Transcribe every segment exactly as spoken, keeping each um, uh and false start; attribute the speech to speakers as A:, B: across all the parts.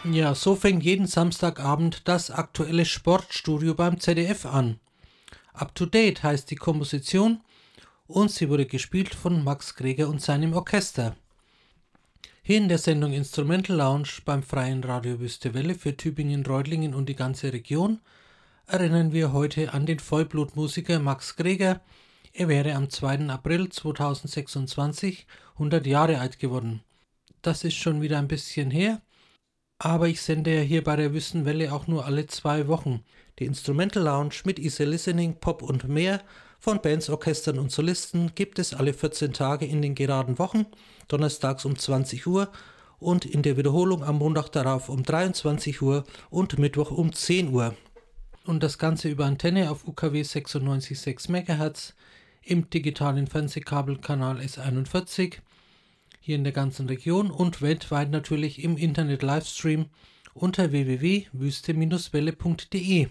A: Ja, so fängt jeden Samstagabend das aktuelle Sportstudio beim Z D F an. Up to Date heißt die Komposition und sie wurde gespielt von Max Greger und seinem Orchester. Hier in der Sendung Instrumental Lounge beim Freien Radio Wüste Welle für Tübingen, Reutlingen und die ganze Region erinnern wir heute an den Vollblutmusiker Max Greger. Er wäre am zweiten April zweitausendsechsundzwanzig hundert Jahre alt geworden. Das ist schon wieder ein bisschen her, aber ich sende ja hier bei der Wüstenwelle auch nur alle zwei Wochen. Die Instrumental Lounge mit Easy Listening, Pop und mehr von Bands, Orchestern und Solisten gibt es alle vierzehn Tage in den geraden Wochen, donnerstags um zwanzig Uhr und in der Wiederholung am Montag darauf um dreiundzwanzig Uhr und Mittwoch um zehn Uhr. Und das Ganze über Antenne auf U K W sechsundneunzig Komma sechs Megahertz im digitalen Fernsehkabelkanal S einundvierzig hier in der ganzen Region und weltweit natürlich im Internet-Livestream unter w w w punkt wüste Bindestrich welle punkt d e.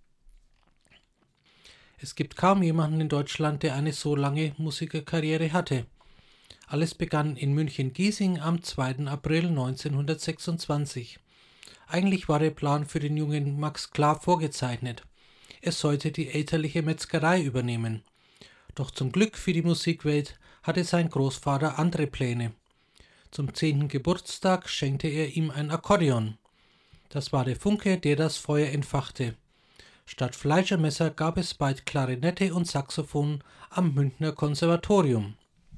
A: Es gibt kaum jemanden in Deutschland, der eine so lange Musikerkarriere hatte. Alles begann in München-Giesing am zweiten April neunzehnhundertsechsundzwanzig. Eigentlich war der Plan für den jungen Max klar vorgezeichnet. Er sollte die elterliche Metzgerei übernehmen. Doch zum Glück für die Musikwelt hatte sein Großvater andere Pläne. Zum zehnten Geburtstag schenkte er ihm ein Akkordeon. Das war der Funke, der das Feuer entfachte. Statt Fleischermesser gab es bald Klarinette und Saxophon am Münchner Konservatorium.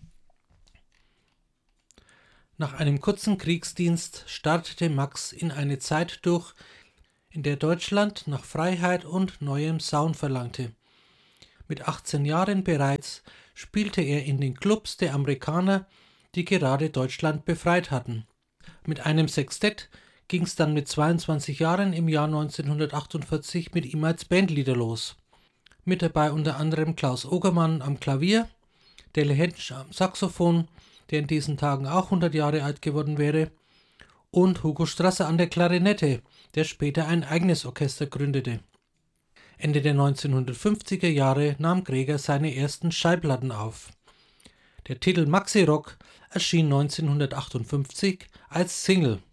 A: Nach einem kurzen Kriegsdienst startete Max in eine Zeit durch, in der Deutschland nach Freiheit und neuem Sound verlangte. Mit achtzehn Jahren bereits spielte er in den Clubs der Amerikaner, die gerade Deutschland befreit hatten. Mit einem Sextett ging es dann mit zweiundzwanzig Jahren im Jahr neunzehnhundertachtundvierzig mit ihm als Bandleader los. Mit dabei unter anderem Klaus Ogermann am Klavier, Delle Hensch am Saxophon, der in diesen Tagen auch hundert Jahre alt geworden wäre, und Hugo Strasser an der Klarinette, der später ein eigenes Orchester gründete. Ende der neunzehnhundertfünfziger Jahre nahm Greger seine ersten Schallplatten auf. Der Titel Maxi Rock erschien neunzehnhundertachtundfünfzig als Single.